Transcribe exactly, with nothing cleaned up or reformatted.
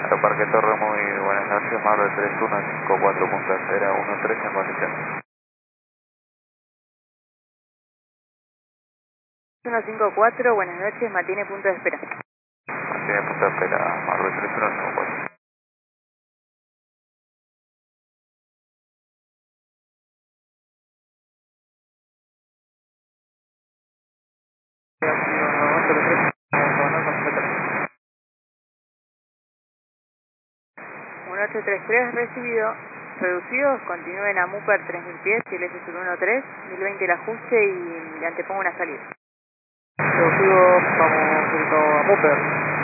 Parque Torre, muy buenas noches, Marvel tres uno cinco cuatro punto cero uno tres en condición. uno cinco cuatro, buenas noches, mantiene punto de espera. Mantiene punto de espera, Marvel tres uno cinco cuatro. uno ocho tres tres recibido. Reducidos, continúen a Muper tres mil pies, y el S uno tres, mil veinte el ajuste y le antepongo una salida. Reducido, vamos directo a Muper.